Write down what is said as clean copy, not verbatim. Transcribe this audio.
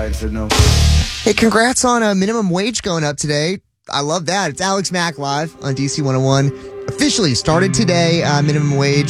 lied and said no. Hey, congrats on a minimum wage going up today. I love that. It's Alex Mack live on DC 101. Officially started today, minimum wage.